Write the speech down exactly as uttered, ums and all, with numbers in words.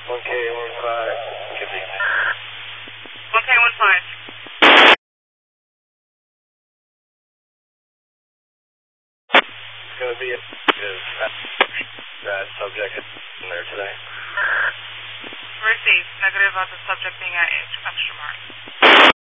one K one five. one K one five. It's going to be a that subject in there today. Received. Negative about the subject being at extra mark.